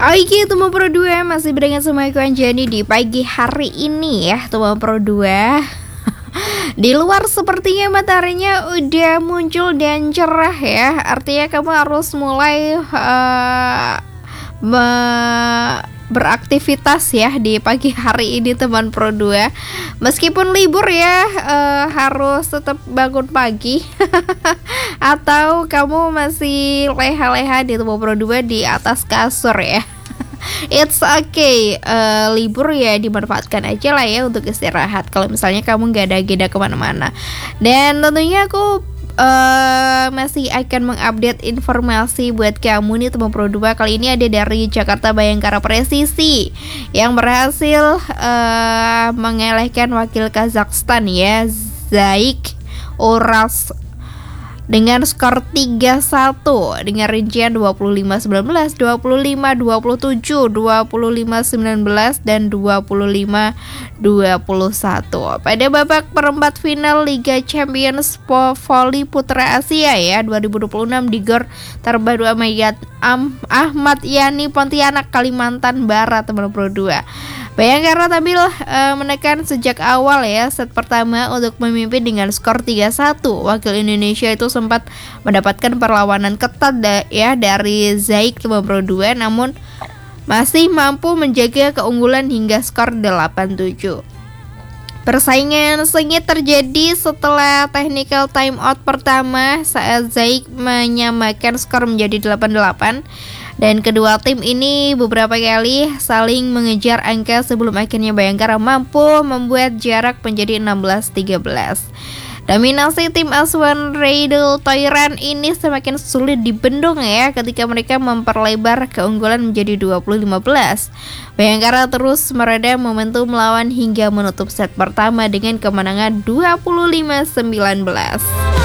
Oke, Tuma Pro 2 masih barengan sama aku Anjani di pagi hari ini ya, Tuma Pro 2. Di luar sepertinya mataharinya udah muncul dan cerah ya. Artinya kamu harus mulai beraktivitas ya di pagi hari ini teman Pro 2. Meskipun libur ya, harus tetap bangun pagi. Atau kamu masih leha-leha di Tuma Pro 2 di atas kasur ya. It's okay, libur ya dimanfaatkan aja lah ya untuk istirahat. Kalau misalnya kamu gak ada agenda kemana-mana. Dan tentunya aku masih akan mengupdate informasi buat kamu nih Tuma Pro 2. Kali ini ada dari Jakarta Bayangkara Presisi yang berhasil mengalahkan wakil Kazakhstan ya, Zaik Oras dengan skor 3-1 dengan rincian 25-19, 25-27, 25-19 dan 25-21 pada babak perempat final Liga Champions Voli Putra Asia ya 2026 di GOR terbaru Ahmad Yani Pontianak Kalimantan Barat teman Pro 2. Bayangkara tampil menekan sejak awal ya set pertama untuk memimpin dengan skor 3-1. Wakil Indonesia itu sempat mendapatkan perlawanan ketat ya dari Zaik Tuma Pro 2, namun masih mampu menjaga keunggulan hingga skor 8-7. Persaingan sengit terjadi setelah technical time out pertama saat Zaik menyamakan skor menjadi 8-8. Dan kedua tim ini beberapa kali saling mengejar angka sebelum akhirnya Bayangkara mampu membuat jarak menjadi 16-13. Dominasi tim asuhan Raidel Toiran ini semakin sulit dibendung ya ketika mereka memperlebar keunggulan menjadi 20-15. Bayangkara terus meredam momentum lawan hingga menutup set pertama dengan kemenangan 25-19.